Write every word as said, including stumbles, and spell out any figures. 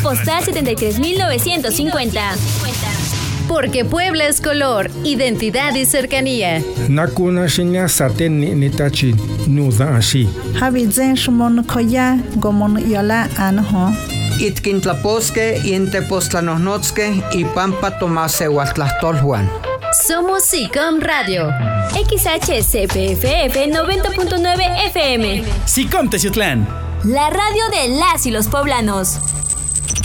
postal setenta y tres mil novecientos cincuenta. Porque Puebla es color, identidad y cercanía. Nakuna shinya saten ni nitachi nuda ashi. Habizen shumon koya gomon yola anho. Itkintlaposque, Intepostlanosnotzque y Pampa Tomase Huatlahtolhuan. Somos SICOM Radio. X H C P F F noventa punto nueve F M. SICOM Teciutlán. La radio de las y los poblanos.